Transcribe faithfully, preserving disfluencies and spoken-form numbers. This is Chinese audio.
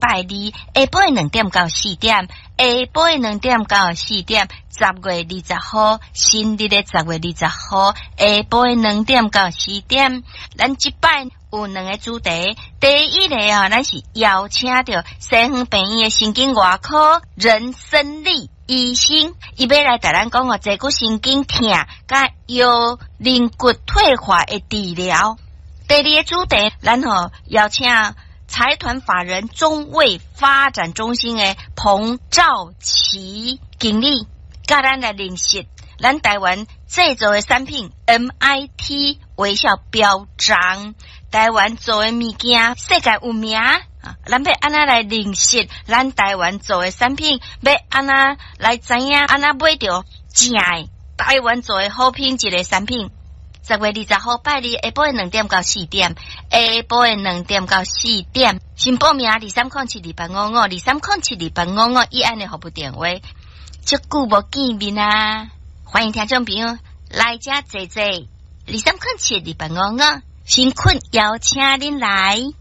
拜二下晡两点到四点，下晡两点到四点，十月二十号，新历的十月二十号，下晡两点到四点。咱即摆有两个主题，第一个啊，咱是邀请到西方病院的神经外科人生理医生，伊要来带咱讲哦，坐骨神经痛甲腰韧骨退化的治疗。第二个主题，咱吼邀请财团法人中卫发展中心的彭兆琪经理，甲咱来认识咱台湾制造的产品 M I T 微笑标章，台湾做的物件世界有名啊！咱要安那来认识咱台湾做的产品，要安那来知影安那买到正的台湾做的好品质的产品。十月二十号拜二下晡两点到四点，下晡两点到四点。先报名二三零七二八五五，二三零七二八五五，以安的服务电话。足久无见面啊！欢迎听众朋友来遮坐坐，二三零七二八五五，新坤邀请恁来。